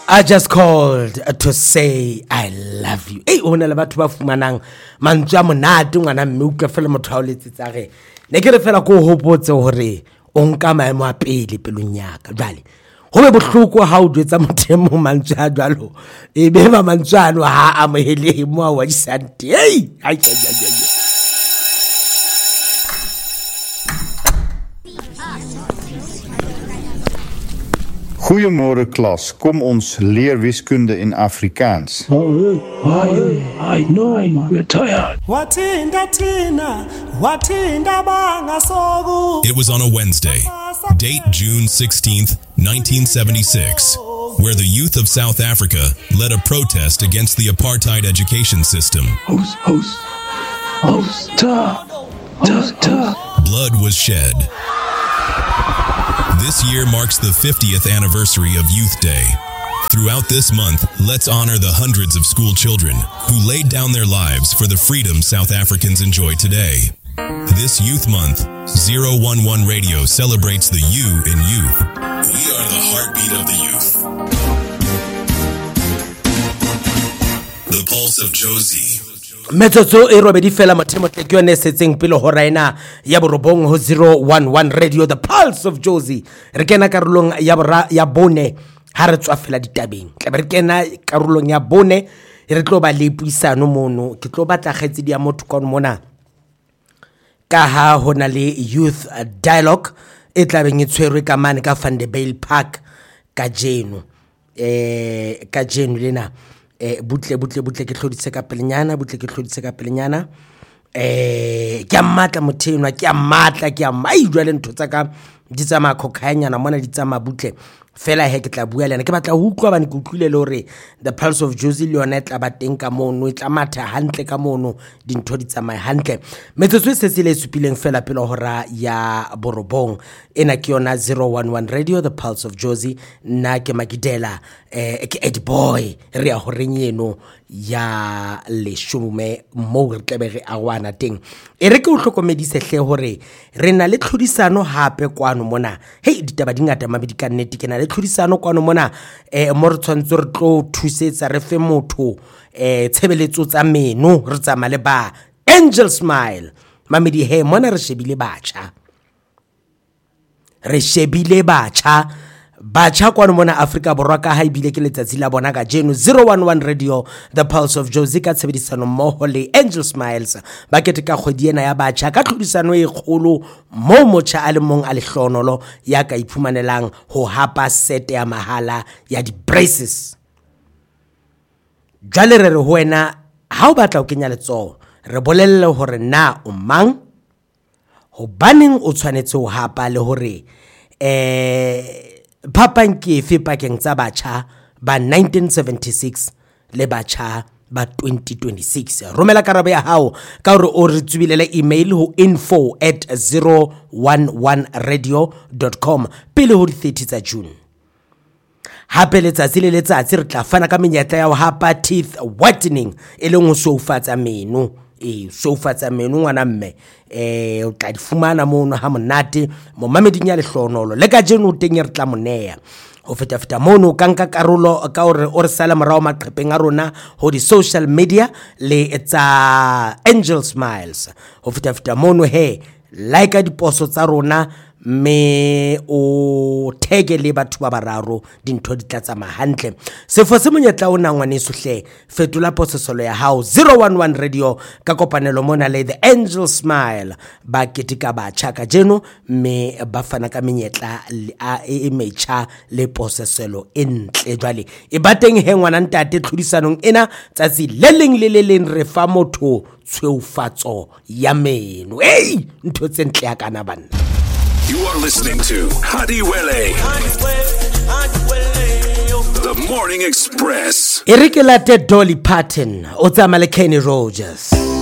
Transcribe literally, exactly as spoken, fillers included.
I just called to say I love you. Hey, ona le batho ba fumanang mantswe a monate ngwana mme o ka fela motho a o letsitsa ge. Ne ke re fela go hopotse hore o nka maemo a pele pelong ya ka. Jwale ho be bohloko ha o dwitsa motho mo mantswe a jwalo. E be ba mantswe ano ha amohele mo wa disanti. Hey, ai ai ai. Goeiemôre klas, kom ons leer wiskunde in Afrikaans. Oh, I, I know, we're tired. It was on a Wednesday, date June sixteenth, nineteen seventy-six, where the youth of South Africa led a protest against the apartheid education system. Host, host, host, ta, ta, ta. Blood was shed. This year marks the fiftieth anniversary of Youth Day. Throughout this month, let's honor the hundreds of school children who laid down their lives for the freedom South Africans enjoy today. This Youth Month, zero one one Radio celebrates the you in youth. We are the heartbeat of the youth. The Pulse of Jozi. Metsotso e robedi fela mathemo ke yone setseng pele ho raina ya borobong ho zero one one Radio, the Pulse of Jozi. Re kena karolong ya bora ya bone ha re tswa fela ditabeng. Tle re kena karolong ya bone re tlo ba le puisano mono. Ke tlo batla kgetsi dia motho kon mona ka ha hona le youth dialogue e tla beng e tshwerwe ka mane ka Vanderbijl Park ka jeno eh ka jeno lena eh butle butle butle ke tlhodise ka pelenyana butle ke tlhodise ka pelenyana eh ke a matla mothenwa ke a matla ke a mai jwale ntho tsa ka di tsama khokhanyana mona di tsama butle fela he ke tla bua lena ke batla ho utlwa bane ke utlwile le hore the Pulse of Jozi le yona tla ba teng ka mono e tla matha hantle ka mono dintho di tsamaya hantle metsotso se se le supileng fela pele hora ya borobong ena ke yona zero one one Radio, the Pulse of Jozi. Na ke Magidela eh ke Ed Boy re ya horeng eno ya le shume mo re tlebe re awana teng e re ke o hlokomedise hle hore re na le tlhodisano hape kwano mona hey ditaba dingata mabedi ka nnete ke na le tlhodisano kwano mona eh mo re tshwantse re tlo thusetsa re fe motho eh tshebeletso tsa meno re tsama le ba Angel Smile mamedi he mona re shebile batjha re shebile batjha batjha kwano mona Afrika borwa ka ha ibile ke letsatsi la bona ka jeno zero one one Radio, the Pulse of Jozi ka tshebedisano mmoho le Angel Smiles ba ke ka kgwedi ena ya batjha ka tlhodisano e kgolo mo motjha a le mong a le hlonolo ya ka iphumanelang ho hapa set ya mahala ya di braces. Jwale re re ho wena ha o batla o kenya letso re bolelle hore na o mang ho baneng o tshwanetse ho hapa le hore eh phapang ke efe pakeng tsa batjha ba nineteen seventy-six le batjha ba twenty twenty-six. Romela karabo ya hao ka hore o re tsubilele email ho info at zero one one radio dot com pele ho di thirty tsa June. Hape letsatsi le letsatsi re tla fana ka menyetla ya ho hapa teeth whitening e leng ho soufatsa meno e soufatsa meno ngwana mme eh o tla di fumana mono ha monate mo mameding ya lehlonolo le ka jeno teng re tla monea ho feta feta mono ka nka karolo ka hore o re sala morao maqhepeng a rona ho di social media le tsa Angel Smiles ho feta feta mono he like di poso tsa rona me o tege le batho ba bararo dintho di tla tsama hantle sefo se monyetla o nangwane suhle fetola pososolo ya hao zero one one Radio ka kopanelo mona le the Angel Smile ba ketika ba tshaka jeno me ba fana ka menyetla a e mecha le pososelo entle jwale e bateng he ngwana ntate tlhodisanong ena tsatsi le leng le le leng re fa motho tshweufatso ya meno hey ntho tse ntle ya kana bana. You are listening to Hadiwele, the Morning Express. Erike late Dolly Parton, o tsama le Kenny Rogers.